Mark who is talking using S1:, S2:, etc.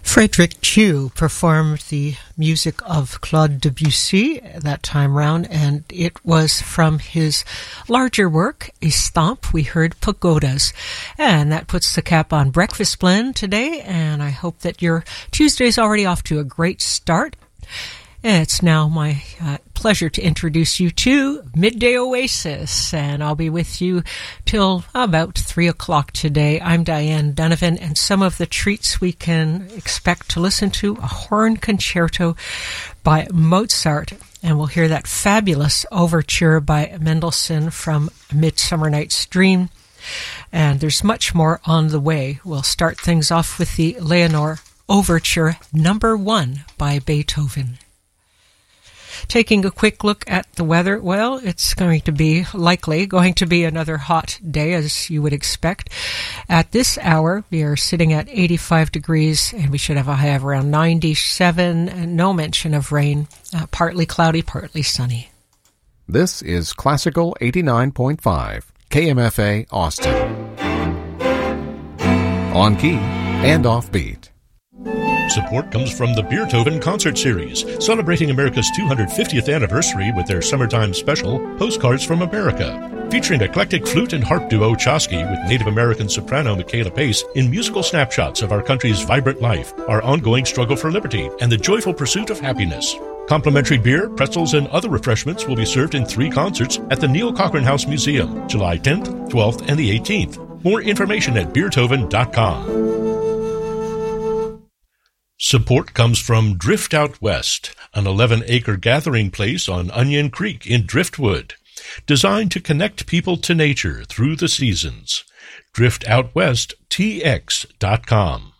S1: Frédéric Chou performed the music of Claude Debussy that time round, and it was from his larger work, Estampes, we heard Pagodas. And that puts the cap on Breakfast Blend today, and I hope that your Tuesday's already off to a great start. It's now my pleasure to introduce you to Midday Oasis, and I'll be with you till about 3 o'clock today. I'm Diane Donovan, and some of the treats we can expect to listen to: a horn concerto by Mozart, and we'll hear that fabulous overture by Mendelssohn from Midsummer Night's Dream, and there's much more on the way. We'll start things off with the Leonore Overture No. 1 by Beethoven. Taking a quick look at the weather, well, it's going to be another hot day, as you would expect. At this hour, we are sitting at 85 degrees, and we should have a high of around 97, and no mention of rain. Partly cloudy, partly sunny.
S2: This is Classical 89.5, KMFA Austin. On key and offbeat.
S3: Support comes from the Beethoven Concert Series, celebrating America's 250th anniversary with their summertime special, Postcards from America, featuring eclectic flute and harp duo Chosky with Native American soprano Michaela Pace in musical snapshots of our country's vibrant life, our ongoing struggle for liberty, and the joyful pursuit of happiness. Complimentary beer, pretzels, and other refreshments will be served in 3 concerts at the Neil Cochran House Museum, July 10th, 12th, and the 18th. More information at Beethoven.com. Support comes from Drift Out West, an 11-acre gathering place on Onion Creek in Driftwood, designed to connect people to nature through the seasons. DriftOutWestTX.com.